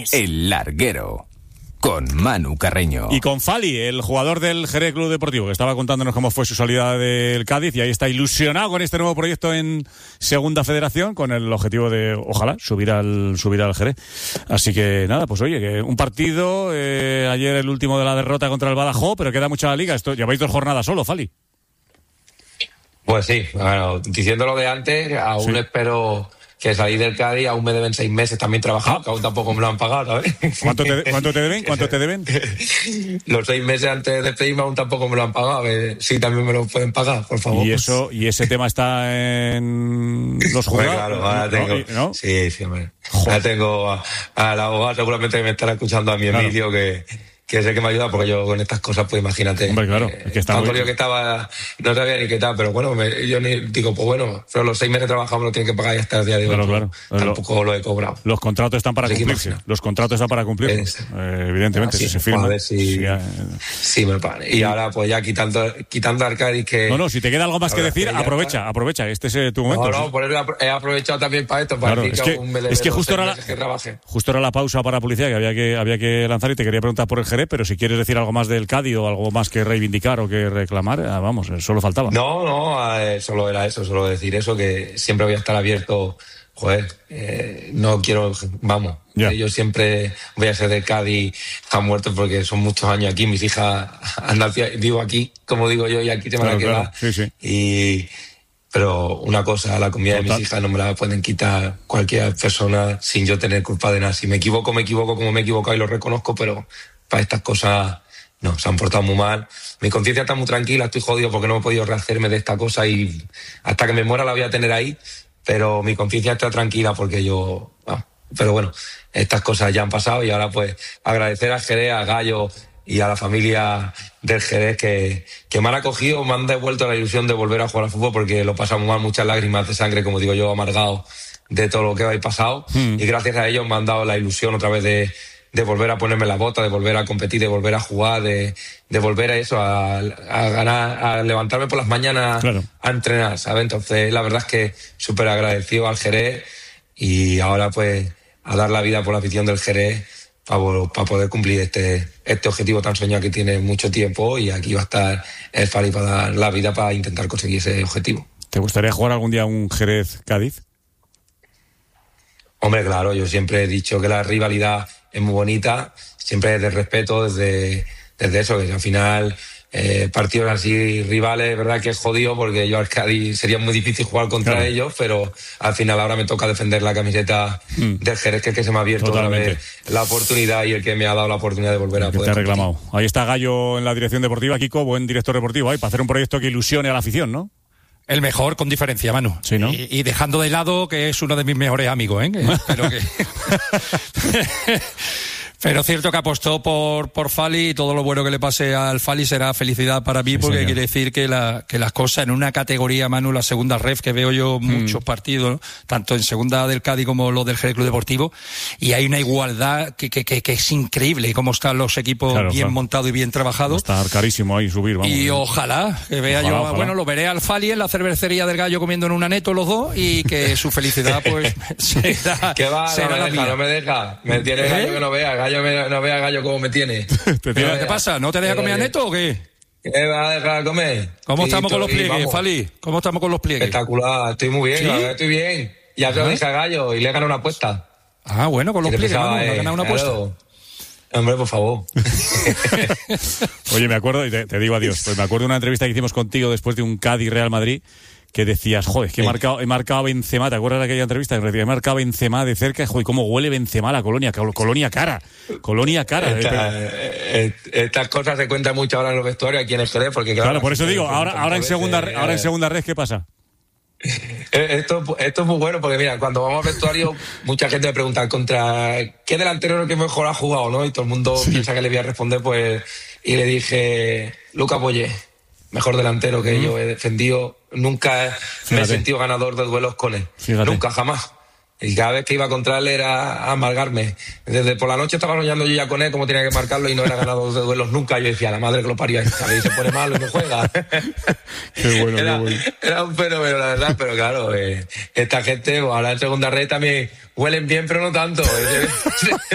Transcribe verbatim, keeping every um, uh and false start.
tres. El Larguero, con Manu Carreño. Y con Fali, el jugador del Jerez Club Deportivo, que estaba contándonos cómo fue su salida del Cádiz, y ahí está ilusionado con este nuevo proyecto en Segunda Federación, con el objetivo de, ojalá, subir al subir al Jerez. Así que nada, pues oye, que un partido, eh, ayer el último de la derrota contra el Badajoz, pero queda mucha la liga. Esto, lleváis dos jornadas solo, Fali. Pues sí, bueno, diciéndolo de antes, aún sí. espero que salí del Cádiz, aún me deben seis meses también trabajado, ah. que aún tampoco me lo han pagado, ¿sabes? ¿Cuánto te, ¿cuánto te deben? ¿Cuánto te deben? Los seis meses antes de despedirme aún tampoco me lo han pagado. A ver, sí, también me lo pueden pagar, por favor. ¿Y eso y ese tema está en los juzgados? Claro, ahora tengo... ¿No? ¿No? Sí, sí, hombre. Ahora tengo a, a la abogada, seguramente que me estará escuchando, a mi Emilio, claro, que... que sé que me ayuda, porque yo con estas cosas, pues imagínate. Hombre, claro, eh, es que está tanto muy... lío que estaba, no sabía ni qué tal, pero bueno, me, yo ni, digo, pues bueno, pero los seis meses de trabajo me lo tienen que pagar y hasta el día de hoy. Claro, claro. Tampoco lo, lo he cobrado. Los contratos están para cumplirse. Los contratos están para cumplirse. Eh, evidentemente, si se firma. A ver si, si, eh... si me pagan. Y ahora, pues ya quitando, quitando al Cádiz que... No, no, si te queda algo más que decir, que aprovecha, está. aprovecha. Este es eh, tu momento. No, no, por eso he aprovechado también para esto, para claro, decir es que, que, un es que justo era la, que justo era la pausa para publicidad que había que había que lanzar, y te quería preguntar por el Jerez, pero si quieres decir algo más del Cádiz o algo más que reivindicar o que reclamar, vamos, solo faltaba. No, no, eh, solo era eso, solo decir eso, que siempre voy a estar abierto. Joder, eh, no quiero, vamos, yeah. yo siempre voy a ser de Cádiz a muerto, porque son muchos años aquí, mis hijas han nacido, vivo aquí, como digo yo, y aquí te van a quedar. Claro, sí, sí. Y, pero una cosa, la comida Total. de mis hijas no me la pueden quitar cualquier persona sin yo tener culpa de nada. Si me equivoco, me equivoco como me he equivocado y lo reconozco, pero para estas cosas... No, se han portado muy mal. Mi conciencia está muy tranquila, estoy jodido porque no he podido rehacerme de esta cosa y hasta que me muera la voy a tener ahí, pero mi conciencia está tranquila porque yo... Bueno, pero bueno, estas cosas ya han pasado y ahora pues agradecer a Jerez, a Gallo y a la familia del Jerez que, que me han acogido, me han devuelto la ilusión de volver a jugar al fútbol, porque lo pasamos mal, muchas lágrimas de sangre, como digo yo, amargado de todo lo que habéis pasado, mm. y gracias a ellos me han dado la ilusión otra vez de... de volver a ponerme la bota, de volver a competir, de volver a jugar, de, de volver a eso, a, a ganar, a levantarme por las mañanas, claro, a entrenar, ¿sabes? Entonces, la verdad es que súper agradecido al Jerez, y ahora pues a dar la vida por la afición del Jerez para, para poder cumplir este, este objetivo tan soñado que tiene mucho tiempo, y aquí va a estar el Fali para dar la vida para intentar conseguir ese objetivo. ¿Te gustaría jugar algún día un Jerez-Cádiz? Hombre, claro, yo siempre he dicho que la rivalidad es muy bonita, siempre desde el respeto, desde, desde eso, que al final eh, partidos así rivales, verdad que es jodido, porque yo al Cádiz sería muy difícil jugar contra claro. ellos, pero al final ahora me toca defender la camiseta mm. del Jerez, que es que se me ha abierto otra vez la oportunidad y el que me ha dado la oportunidad de volver a que poder. Te ha reclamado. Ahí está Gallo en la dirección deportiva, Kiko, buen director deportivo ahí, para hacer un proyecto que ilusione a la afición, ¿no? El mejor, con diferencia, Manu. Sí, ¿no? Y, y dejando de lado que es uno de mis mejores amigos, ¿eh? Pero que... Pero cierto que apostó por, por Fali, y todo lo bueno que le pase al Fali será felicidad para mí, sí, porque señor. Quiere decir que, la, que las cosas en una categoría, Manu, la segunda ref, que veo yo muchos mm. partidos, tanto en segunda del Cádiz como los del Jerez Club Deportivo, y hay una igualdad que, que, que, que es increíble, cómo están los equipos claro, bien claro. montados y bien trabajados. Está carísimo ahí subir, vamos. Y ojalá, que vea ojalá, yo, ojalá. bueno, lo veré al Fali en la cervecería del Gallo comiendo en un aneto los dos, y que su felicidad, pues, será, ¿Qué va? será no me la deja, mía. no me deja. Me tiene ¿Eh? Gallo que no vea, Gallo me, no vea Gallo cómo me tiene. ¿Pero qué te pasa? ¿No te deja comer aneto o qué? ¿Qué vas a dejar comer? ¿Cómo y estamos con los pliegues, vamos. Fali? ¿Cómo estamos con los pliegues? Espectacular, estoy muy bien, ¿sí? La verdad, estoy bien. Ya te lo dije a Gallo y le he ganado una apuesta. Ah, bueno, con los pliegues, ¿no? ¿Le has ganado una apuesta? Claro. Hombre, por favor. Oye, me acuerdo, y te, te digo adiós, pues me acuerdo de una entrevista que hicimos contigo después de un Cádiz-Real Madrid, que decías, joder, es que sí. he, marcado, he marcado a Benzema, ¿te acuerdas de aquella entrevista? He marcado a Benzema de cerca, joder, cómo huele Benzema a la colonia, colonia cara, colonia cara. Esta, eh, estas cosas se cuentan mucho ahora en los vestuarios aquí en el Jerez, porque claro, claro por eso digo, ahora, ahora en segunda, eh, ahora en segunda red, ¿qué pasa? Esto, esto es muy bueno, porque mira, cuando vamos al vestuario, mucha gente me pregunta contra qué delantero es el que mejor ha jugado, ¿no? Y todo el mundo sí. piensa que le voy a responder, pues, y le dije, Lucas Boyé, mejor delantero que mm. yo he defendido. Nunca Fíjate. me he sentido ganador de duelos con él. Fíjate. Nunca, jamás. Y cada vez que iba contra él era a amargarme. Desde por la noche estaba soñando yo ya con él, cómo tenía que marcarlo, y no era ganador de duelos nunca. Yo decía, la madre que lo parió, ¿sabes? Y se pone malo y no juega. Qué bueno, era, qué bueno. Era un fenómeno, la verdad, pero claro, eh, esta gente, ahora en segunda red también huelen bien, pero no tanto.